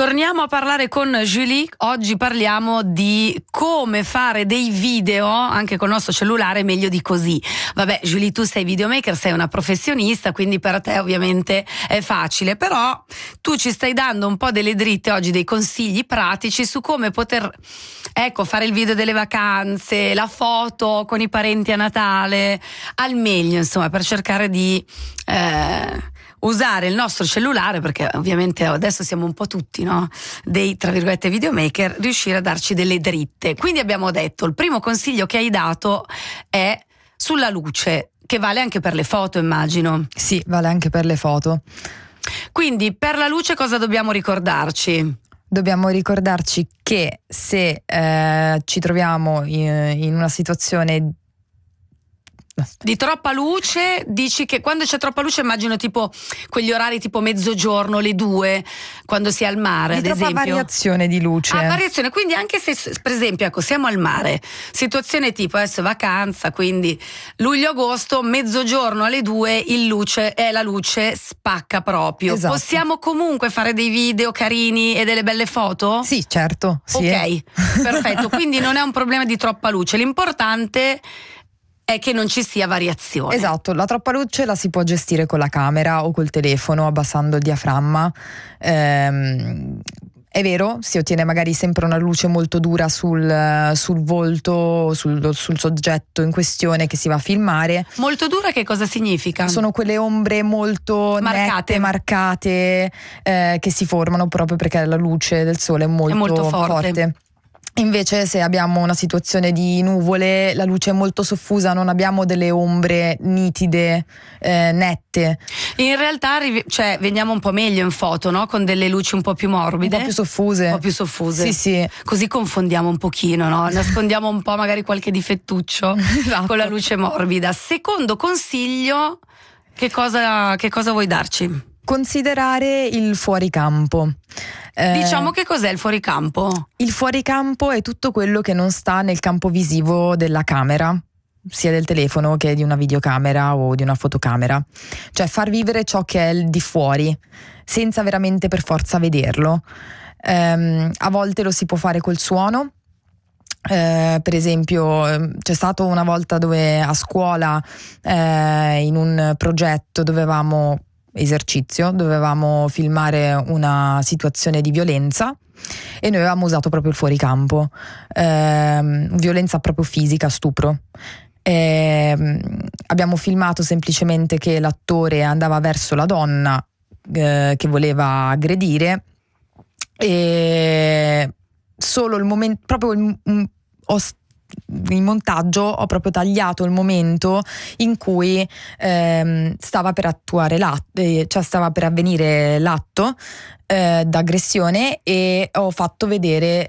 Torniamo a parlare con Julie. Oggi parliamo di come fare dei video anche col nostro cellulare meglio di così. Vabbè, Julie, tu sei videomaker, sei una professionista, quindi per te ovviamente è facile, però tu ci stai dando un po' delle dritte oggi, dei consigli pratici su come poter, fare il video delle vacanze, la foto con i parenti a Natale, al meglio, insomma, per cercare di usare il nostro cellulare, perché ovviamente adesso siamo un po' tutti, no? Dei, tra virgolette, videomaker, riuscire a darci delle dritte. Quindi abbiamo detto, il primo consiglio che hai dato è sulla luce, che vale anche per le foto, immagino. Sì, vale anche per le foto. Quindi per la luce cosa dobbiamo ricordarci? Dobbiamo ricordarci che se ci troviamo in una situazione di troppa luce, dici che quando c'è troppa luce immagino tipo quegli orari tipo mezzogiorno, le 2, quando si è al mare, ad esempio. Variazione di luce. Variazione, quindi anche se per esempio siamo al mare, situazione tipo adesso è vacanza, quindi luglio-agosto, mezzogiorno alle 2 la luce spacca proprio. Esatto. Possiamo comunque fare dei video carini e delle belle foto? Sì, certo, sì. Ok, perfetto, quindi non è un problema di troppa luce, l'importante è che non ci sia variazione. Esatto, la troppa luce la si può gestire con la camera o col telefono abbassando il diaframma. È vero, si ottiene magari sempre una luce molto dura sul volto, sul soggetto in questione che si va a filmare. Molto dura che cosa significa? Sono quelle ombre molto nette, marcate, che si formano proprio perché la luce del sole è molto forte. Invece se abbiamo una situazione di nuvole, la luce è molto soffusa, non abbiamo delle ombre nitide, nette. In realtà veniamo un po' meglio in foto, no? Con delle luci un po' più morbide, un po' più soffuse. Sì. Così confondiamo un pochino, no? Nascondiamo un po' magari qualche difettuccio esatto. Con la luce morbida. Secondo consiglio, che cosa vuoi darci? Considerare il fuoricampo. Diciamo che cos'è il fuoricampo? Il fuoricampo è tutto quello che non sta nel campo visivo della camera, sia del telefono che di una videocamera o di una fotocamera. Cioè far vivere ciò che è il di fuori, senza veramente per forza vederlo. A volte lo si può fare col suono. Per esempio c'è stato una volta dove a scuola in un progetto dovevamo filmare una situazione di violenza e noi avevamo usato proprio il fuoricampo, violenza proprio fisica, stupro. Abbiamo filmato semplicemente che l'attore andava verso la donna che voleva aggredire e solo il momento, proprio in montaggio ho proprio tagliato il momento in cui stava per avvenire l'atto d'aggressione e ho fatto vedere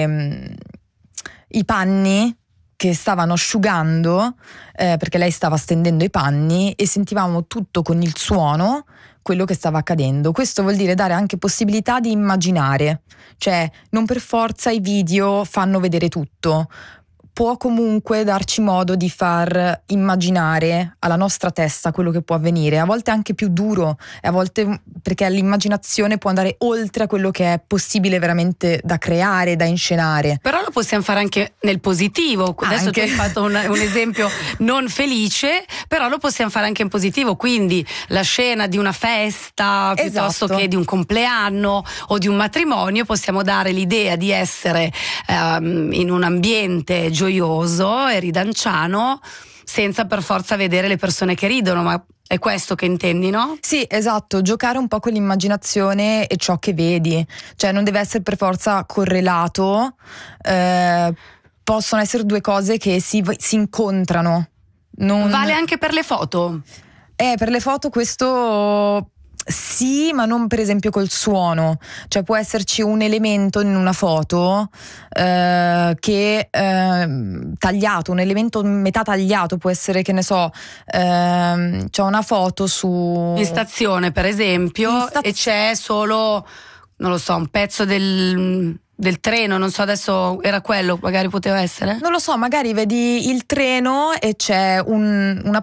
i panni che stavano asciugando perché lei stava stendendo i panni e sentivamo tutto con il suono quello che stava accadendo. Questo vuol dire dare anche possibilità di immaginare, cioè non per forza i video fanno vedere tutto. Può comunque darci modo di far immaginare alla nostra testa quello che può avvenire, a volte anche più duro, a volte perché l'immaginazione può andare oltre a quello che è possibile veramente da creare, da inscenare. Però lo possiamo fare anche nel positivo. Adesso tu hai fatto un esempio non felice, però lo possiamo fare anche in positivo, quindi la scena di una festa piuttosto che di un compleanno o di un matrimonio, possiamo dare l'idea di essere in un ambiente gioioso e ridanciano senza per forza vedere le persone che ridono, ma è questo che intendi, no? Sì, esatto, giocare un po' con l'immaginazione e ciò che vedi, cioè non deve essere per forza correlato, possono essere due cose che si incontrano. Vale anche per le foto? Per le foto questo sì, ma non per esempio col suono, cioè può esserci un elemento in una foto che tagliato, un elemento metà tagliato, può essere, che ne so, c'è una foto in stazione per esempio e c'è solo, non lo so, un pezzo del treno, non so, adesso era quello, magari poteva essere? Non lo so, magari vedi il treno e c'è una